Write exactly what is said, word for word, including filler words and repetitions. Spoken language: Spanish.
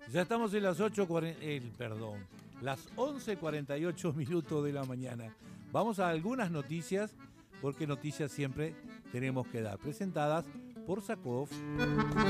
Ya estamos en las ocho cuarenta, el perdón, las once cuarenta y ocho minutos de la mañana. Vamos a algunas noticias, porque noticias siempre tenemos que dar, presentadas por Sakov.